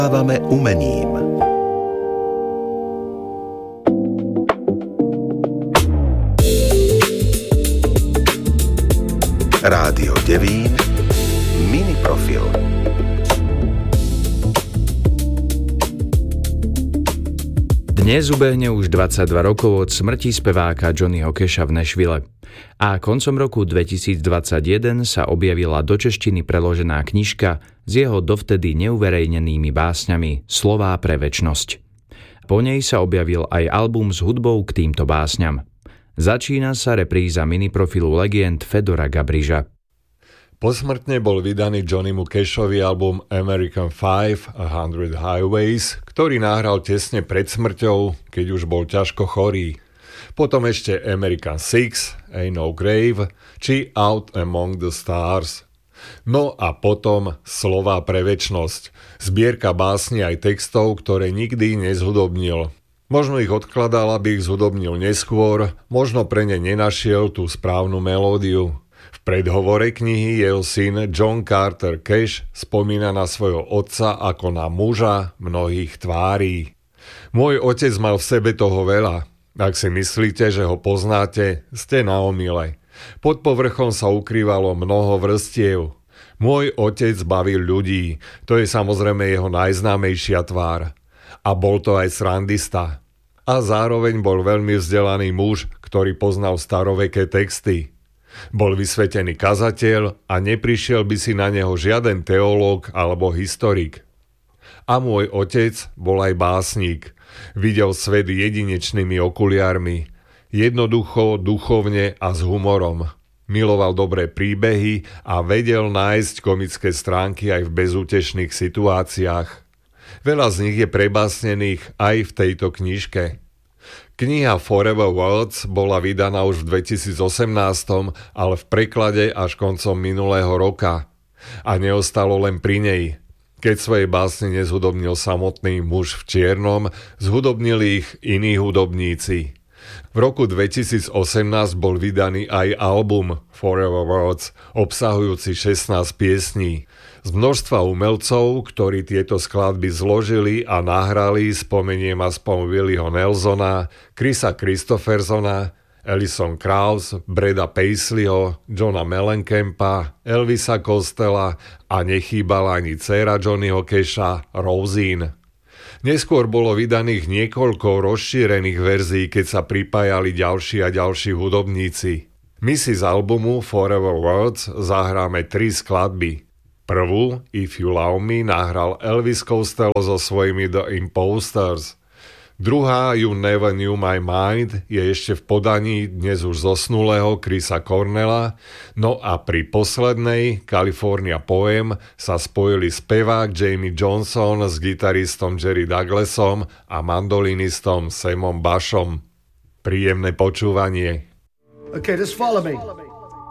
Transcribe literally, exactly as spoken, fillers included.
Dávame umením. Rádio Devín, mini profil. Dnes ubehne už dvadsaťdva rokov od smrti speváka Johnnyho Casha v Nashville. A koncom roku dvetisícdvadsaťjeden sa objavila do češtiny preložená knižka s jeho dovtedy neuverejnenými básňami Slová pre večnosť. Po nej sa objavil aj album s hudbou k týmto básňam. Začína sa repríza miniprofilu legend Fedora Gabriža. Posmrtne bol vydaný Johnnymu Cashovi album American Five A Hundred Highways, ktorý nahral tesne pred smrťou, keď už bol ťažko chorý. Potom ešte American Six, Ain't No Grave, či Out Among the Stars. No a potom Slová pre večnosť, zbierka básni aj textov, ktoré nikdy nezhudobnil. Možno ich odkladal, aby ich zhudobnil neskôr, možno pre ne nenašiel tú správnu melódiu. V predhovore knihy jeho syn John Carter Cash spomína na svojho otca ako na muža mnohých tvárí. Môj otec mal v sebe toho veľa. Ak si myslíte, že ho poznáte, ste na omyle. Pod povrchom sa ukrývalo mnoho vrstiev. Môj otec bavil ľudí, to je samozrejme jeho najznámejšia tvár. A bol to aj srandista. A zároveň bol veľmi vzdelaný muž, ktorý poznal staroveké texty. Bol vysvetený kazateľ a neprišiel by si na neho žiaden teológ alebo historik. A môj otec bol aj básnik. Videl svet jedinečnými okuliármi. Jednoducho, duchovne a s humorom. Miloval dobré príbehy a vedel nájsť komické stránky aj v bezútešných situáciách. Veľa z nich je prebásnených aj v tejto knižke. Kniha Forever Words bola vydaná už v dvetisícosemnásť, ale v preklade až koncom minulého roka. A neostalo len pri nej. Keď svoje básne nezhudobnil samotný muž v čiernom, zhudobnili ich iní hudobníci. V roku dvetisícosemnásť bol vydaný aj album Forever Words, obsahujúci šestnásť piesní. Z množstva umelcov, ktorí tieto skladby zložili a nahrali, spomeniem aspoň Willyho Nelsona, Chrisa Christophersona, Alison Krauss, Breda Paisleyho, Johna Mellencampa, Elvisa Costello a nechýbala ani dcéra Johnnyho Casha, Rosine. Neskôr bolo vydaných niekoľko rozšírených verzií, keď sa pripájali ďalší a ďalší hudobníci. My si z albumu Forever Words zahráme tri skladby. Prvú, If You Love Me, nahral Elvis Costello so svojimi The Imposters. Druhá, You Never Knew My Mind, je ešte v podaní dnes už zosnulého Chrisa Cornella. No a pri poslednej, California Poem, sa spojili spevák Jamie Johnson s gitaristom Jerry Douglasom a mandolinistom Samom Bashom. Príjemné počúvanie. Okay, just follow me.